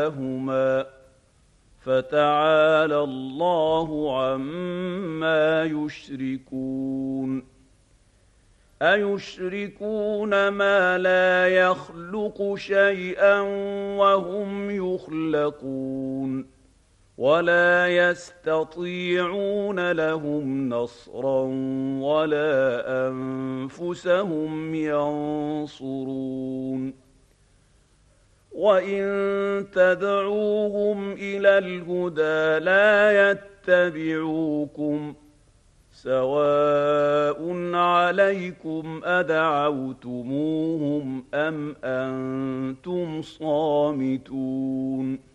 لهما فتعالى الله عما يشركون أيشركون ما لا يخلق شيئا وهم يخلقون ولا يستطيعون لهم نصرا ولا أنفسهم ينصرون وإن تدعوهم إلى الهدى لا يتبعوكم سواء عليكم أدعوتموهم أم أنتم صامتون